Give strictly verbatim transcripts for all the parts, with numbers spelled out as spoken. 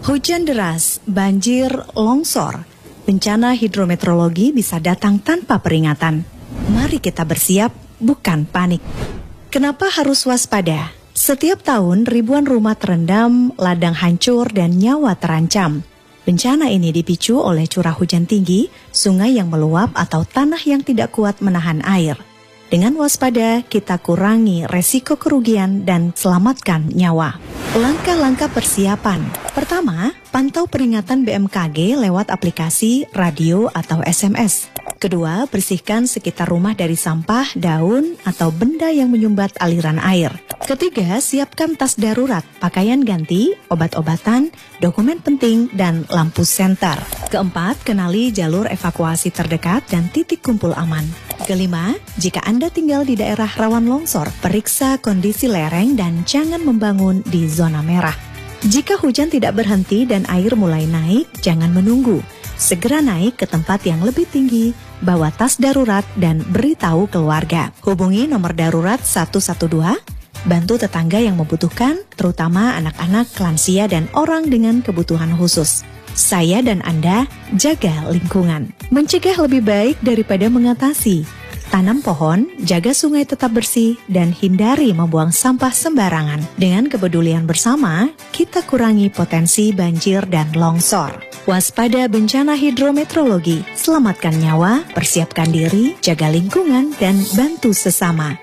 Hujan deras, banjir, longsor, bencana hidrometeorologi bisa datang tanpa peringatan. Mari kita bersiap, bukan panik. Kenapa harus waspada? Setiap tahun ribuan rumah terendam, ladang hancur, dan nyawa terancam. Bencana ini dipicu oleh curah hujan tinggi, sungai yang meluap atau tanah yang tidak kuat menahan air. Dengan waspada, kita kurangi resiko kerugian dan selamatkan nyawa. Langkah-langkah persiapan. Pertama, pantau peringatan B M K G lewat aplikasi, radio, atau S M S. Kedua, bersihkan sekitar rumah dari sampah, daun, atau benda yang menyumbat aliran air. Ketiga, siapkan tas darurat, pakaian ganti, obat-obatan, dokumen penting, dan lampu senter. Keempat, kenali jalur evakuasi terdekat dan titik kumpul aman. Kelima, jika Anda tinggal di daerah rawan longsor, periksa kondisi lereng dan jangan membangun di zona merah. Jika hujan tidak berhenti dan air mulai naik, jangan menunggu. Segera naik ke tempat yang lebih tinggi, bawa tas darurat, dan beritahu keluarga. Hubungi nomor darurat satu satu dua, bantu tetangga yang membutuhkan, terutama anak-anak, lansia, dan orang dengan kebutuhan khusus. Saya dan Anda jaga lingkungan. Mencegah lebih baik daripada mengatasi. Tanam pohon, jaga sungai tetap bersih, dan hindari membuang sampah sembarangan. Dengan kepedulian bersama, kita kurangi potensi banjir dan longsor. Waspada bencana hidrometeorologi, selamatkan nyawa, persiapkan diri, jaga lingkungan, dan bantu sesama.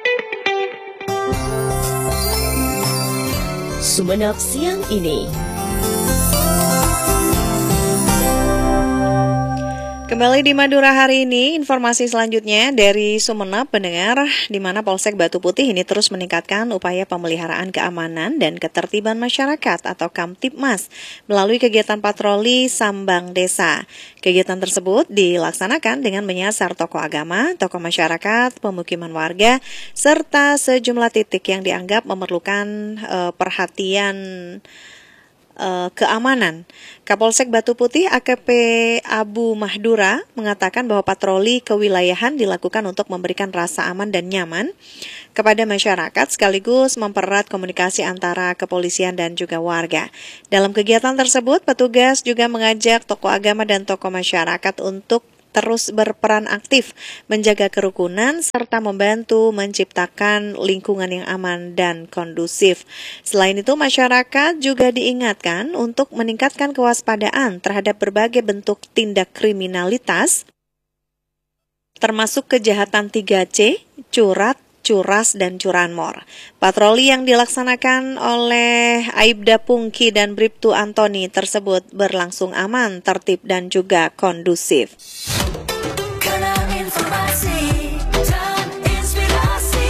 Sumenep siang ini. Kembali di Madura hari ini, informasi selanjutnya dari Sumenep, pendengar, di mana Polsek Batu Putih ini terus meningkatkan upaya pemeliharaan keamanan dan ketertiban masyarakat atau Kamtibmas melalui kegiatan patroli Sambang Desa. Kegiatan tersebut dilaksanakan dengan menyasar tokoh agama, tokoh masyarakat, pemukiman warga, serta sejumlah titik yang dianggap memerlukan uh, perhatian Uh, keamanan. Kapolsek Batu Putih A K P Abu Mahdura mengatakan bahwa patroli kewilayahan dilakukan untuk memberikan rasa aman dan nyaman kepada masyarakat sekaligus mempererat komunikasi antara kepolisian dan juga warga. Dalam kegiatan tersebut, petugas juga mengajak tokoh agama dan tokoh masyarakat untuk terus berperan aktif menjaga kerukunan serta membantu menciptakan lingkungan yang aman dan kondusif. Selain itu, masyarakat juga diingatkan untuk meningkatkan kewaspadaan terhadap berbagai bentuk tindak kriminalitas, termasuk kejahatan tiga C, curat, curas, dan curanmor. Patroli yang dilaksanakan oleh Aibda Pungki dan Bribtu Antoni tersebut berlangsung aman, tertib, dan juga kondusif. Kanal informasi dan inspirasi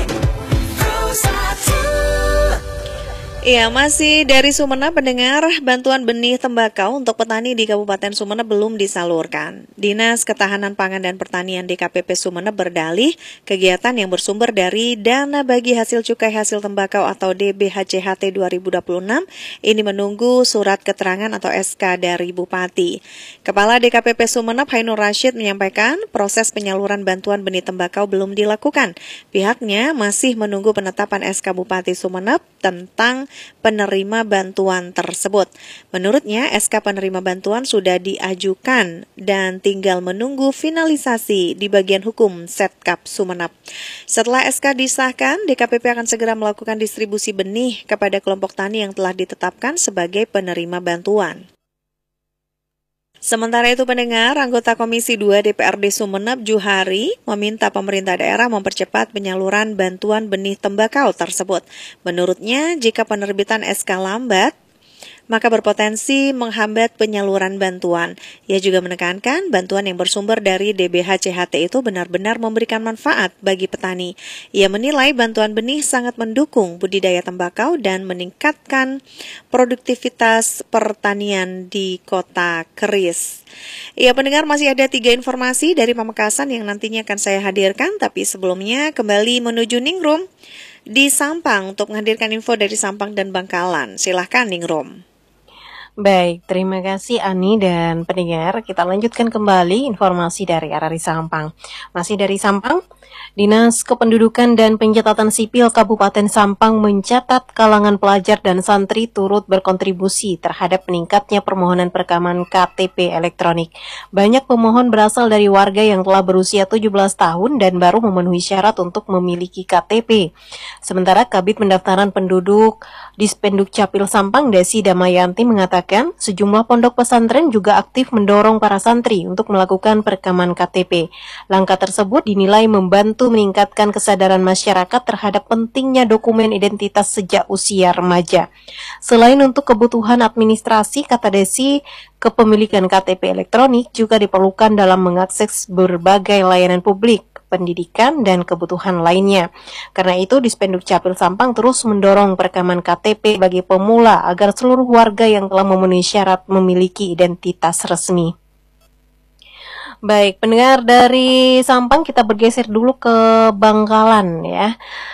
Pro Iya, masih dari Sumenep, pendengar, bantuan benih tembakau untuk petani di Kabupaten Sumenep belum disalurkan. Dinas Ketahanan Pangan dan Pertanian D K P P Sumenep berdalih kegiatan yang bersumber dari Dana Bagi Hasil Cukai Hasil Tembakau atau D B H C H T dua ribu dua puluh enam ini menunggu surat keterangan atau S K dari Bupati. Kepala D K P P Sumenep Hainur Rashid menyampaikan proses penyaluran bantuan benih tembakau belum dilakukan. Pihaknya masih menunggu penetapan S K Bupati Sumenep tentang penerima bantuan tersebut. Menurutnya, S K penerima bantuan sudah diajukan dan tinggal menunggu finalisasi di bagian hukum Setkap Sumenep. Setelah S K disahkan, D K P P akan segera melakukan distribusi benih kepada kelompok tani yang telah ditetapkan sebagai penerima bantuan. Sementara itu, pendengar, anggota Komisi dua D P R D Sumenep Juhari meminta pemerintah daerah mempercepat penyaluran bantuan benih tembakau tersebut. Menurutnya, jika penerbitan S K lambat, maka berpotensi menghambat penyaluran bantuan. Ia juga menekankan bantuan yang bersumber dari D B H C H T itu benar-benar memberikan manfaat bagi petani. Ia menilai bantuan benih sangat mendukung budidaya tembakau dan meningkatkan produktivitas pertanian di Kota Keris. Ia pendengar, masih ada tiga informasi dari Pamekasan yang nantinya akan saya hadirkan, tapi sebelumnya kembali menuju Ningrum di Sampang untuk menghadirkan info dari Sampang dan Bangkalan. Silahkan Ningrum. Baik, terima kasih Ani dan pendengar. Kita lanjutkan kembali informasi dari R R I Sampang. Masih dari Sampang, Dinas Kependudukan dan Pencatatan Sipil Kabupaten Sampang mencatat kalangan pelajar dan santri turut berkontribusi terhadap meningkatnya permohonan perekaman K T P elektronik. Banyak pemohon berasal dari warga yang telah berusia tujuh belas tahun dan baru memenuhi syarat untuk memiliki K T P. Sementara Kabid Pendaftaran Penduduk Dispenduk Capil Sampang, Desi Damayanti, mengatakan sejumlah pondok pesantren juga aktif mendorong para santri untuk melakukan perekaman K T P. Langkah tersebut dinilai membantu meningkatkan kesadaran masyarakat terhadap pentingnya dokumen identitas sejak usia remaja. Selain untuk kebutuhan administrasi, kata Desi, kepemilikan K T P elektronik juga diperlukan dalam mengakses berbagai layanan publik, pendidikan, dan kebutuhan lainnya. Karena itu, Dispenduk Capil Sampang terus mendorong perekaman K T P bagi pemula agar seluruh warga yang telah memenuhi syarat memiliki identitas resmi. Baik, pendengar dari Sampang, kita bergeser dulu ke Bangkalan ya.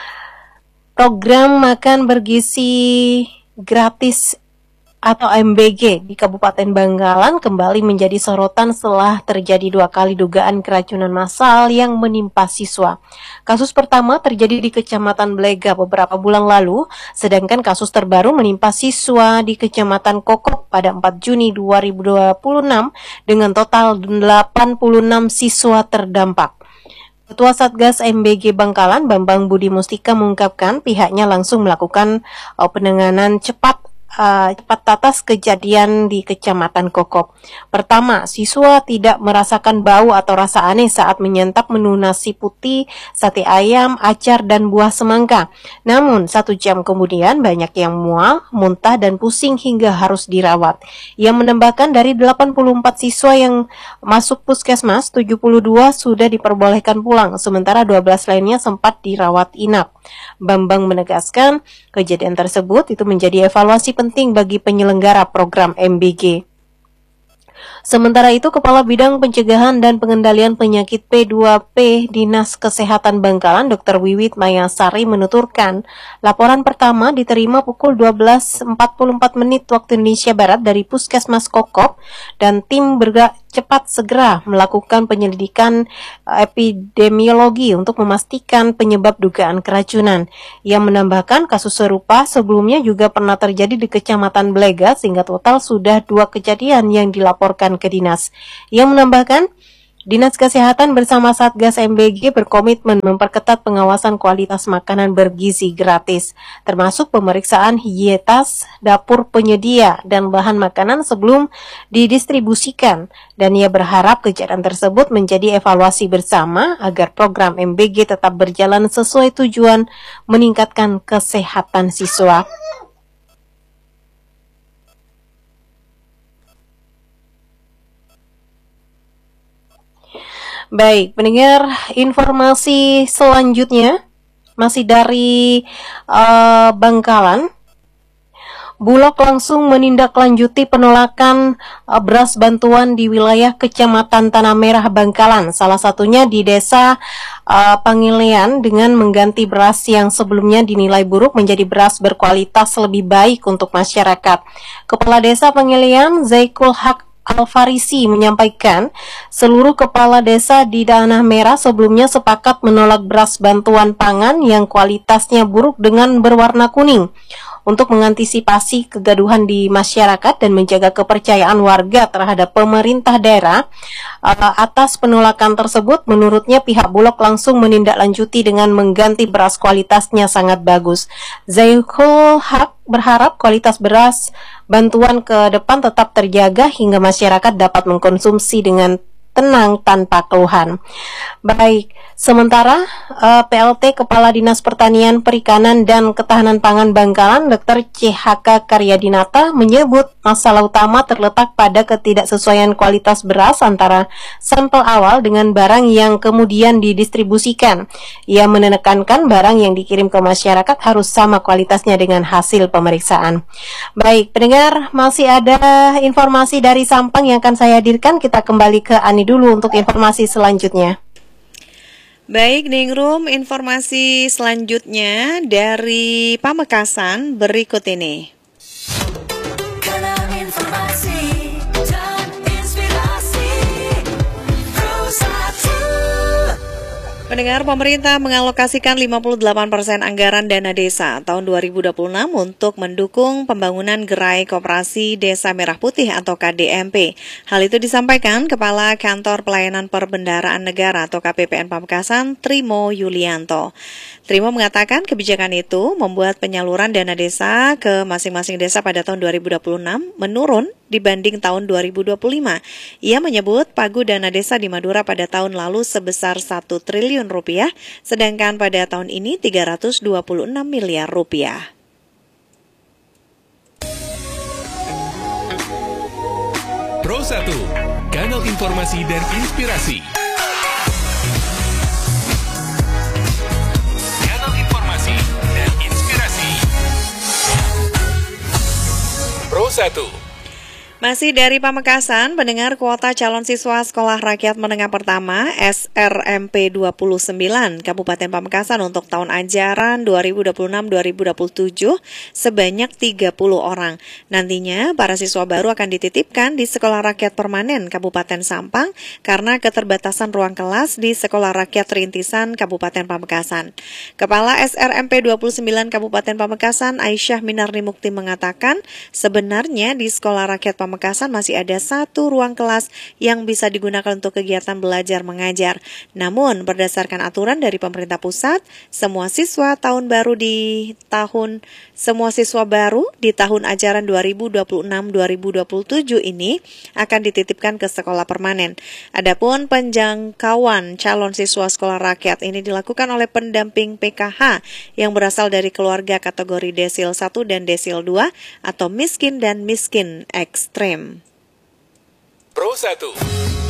Program makan bergizi gratis atau M B G di Kabupaten Bangkalan kembali menjadi sorotan setelah terjadi dua kali dugaan keracunan massal yang menimpa siswa. Kasus pertama terjadi di Kecamatan Blega beberapa bulan lalu, sedangkan kasus terbaru menimpa siswa di Kecamatan Kokok pada empat Juni dua ribu dua puluh enam dengan total delapan puluh enam siswa terdampak. Ketua Satgas M B G Bangkalan, Bambang Budi Mustika, mengungkapkan pihaknya langsung melakukan uh, penanganan cepat Uh, cepat atas kejadian di Kecamatan Kokok. Pertama, siswa tidak merasakan bau atau rasa aneh saat menyantap menu nasi putih, sate ayam, acar, dan buah semangka. Namun, satu jam kemudian banyak yang mual, muntah, dan pusing hingga harus dirawat. Ia menambahkan dari delapan puluh empat siswa yang masuk puskesmas, tujuh puluh dua sudah diperbolehkan pulang, sementara dua belas lainnya sempat dirawat inap. Bambang menegaskan kejadian tersebut itu menjadi evaluasi penting bagi penyelenggara program M B G. Sementara itu, Kepala Bidang Pencegahan dan Pengendalian Penyakit P dua P Dinas Kesehatan Bangkalan, Dokter Wiwit Mayasari, menuturkan laporan pertama diterima pukul dua belas empat puluh empat menit waktu Indonesia Barat dari Puskesmas Kokok dan tim bergerak cepat segera melakukan penyelidikan epidemiologi untuk memastikan penyebab dugaan keracunan. Ia menambahkan kasus serupa sebelumnya juga pernah terjadi di Kecamatan Blega sehingga total sudah dua kejadian yang dilaporkan ke dinas. Ia menambahkan Dinas Kesehatan bersama Satgas M B G berkomitmen memperketat pengawasan kualitas makanan bergizi gratis, termasuk pemeriksaan higietas dapur penyedia dan bahan makanan sebelum didistribusikan. Dan ia berharap kejadian tersebut menjadi evaluasi bersama agar program M B G tetap berjalan sesuai tujuan meningkatkan kesehatan siswa. Baik, pendengar, informasi selanjutnya masih dari uh, Bangkalan. Bulog langsung menindaklanjuti penolakan uh, beras bantuan di wilayah Kecamatan Tanah Merah Bangkalan, salah satunya di Desa uh, Pangilian, dengan mengganti beras yang sebelumnya dinilai buruk menjadi beras berkualitas lebih baik untuk masyarakat. Kepala Desa Pangilian, Zaikul Haq Al-Farisi, menyampaikan seluruh kepala desa di Tanah Merah sebelumnya sepakat menolak beras bantuan pangan yang kualitasnya buruk dengan berwarna kuning. Untuk mengantisipasi kegaduhan di masyarakat dan menjaga kepercayaan warga terhadap pemerintah daerah atas penolakan tersebut, menurutnya pihak Bulog langsung menindaklanjuti dengan mengganti beras kualitasnya sangat bagus. Zaikul Haq berharap kualitas beras bantuan ke depan tetap terjaga hingga masyarakat dapat mengkonsumsi dengan tenang tanpa keluhan. Baik, sementara uh, P L T Kepala Dinas Pertanian, Perikanan, dan Ketahanan Pangan Bangkalan, Dokter C H K Karyadinata, menyebut masalah utama terletak pada ketidaksesuaian kualitas beras antara sampel awal dengan barang yang kemudian didistribusikan. Ia menekankan barang yang dikirim ke masyarakat harus sama kualitasnya dengan hasil pemeriksaan. Baik, pendengar, masih ada informasi dari Sampang yang akan saya hadirkan. Kita kembali ke Ani dulu untuk informasi selanjutnya. Baik, Ningrum, informasi selanjutnya dari Pamekasan berikut ini. Kanal informasi dan inspirasi. Pro satu. Pendengar, pemerintah mengalokasikan lima puluh delapan persen anggaran dana desa tahun dua ribu dua puluh enam untuk mendukung pembangunan gerai koperasi Desa Merah Putih atau K D M P. Hal itu disampaikan Kepala Kantor Pelayanan Perbendaharaan Negara atau K P P N Pamekasan, Trimo Yulianto. Trimo mengatakan kebijakan itu membuat penyaluran dana desa ke masing-masing desa pada tahun dua ribu dua puluh enam menurun dibanding tahun dua ribu dua puluh lima. Ia menyebut pagu dana desa di Madura pada tahun lalu sebesar satu triliun rupiah, sedangkan pada tahun ini tiga ratus dua puluh enam miliar rupiah. Pro satu, kanal informasi dan inspirasi. Kanal informasi dan inspirasi. Pro satu. Masih dari Pamekasan, pendengar, kuota calon siswa Sekolah Rakyat Menengah Pertama S R M P dua puluh sembilan Kabupaten Pamekasan untuk tahun ajaran dua ribu dua puluh enam dua ribu dua puluh tujuh sebanyak tiga puluh orang. Nantinya para siswa baru akan dititipkan di Sekolah Rakyat Permanen Kabupaten Sampang karena keterbatasan ruang kelas di Sekolah Rakyat Rintisan Kabupaten Pamekasan. Kepala S R M P dua puluh sembilan Kabupaten Pamekasan, Aisyah Minarni Mukti, mengatakan sebenarnya di Sekolah Rakyat Pamekasan Pamekasan masih ada satu ruang kelas yang bisa digunakan untuk kegiatan belajar mengajar. Namun berdasarkan aturan dari pemerintah pusat, semua siswa tahun baru di tahun semua siswa baru di tahun ajaran dua ribu dua puluh enam dua ribu dua puluh tujuh ini akan dititipkan ke sekolah permanen. Adapun penjangkauan calon siswa sekolah rakyat ini dilakukan oleh pendamping P K H yang berasal dari keluarga kategori desil satu dan desil dua atau miskin dan miskin ekstrem. Pro satu.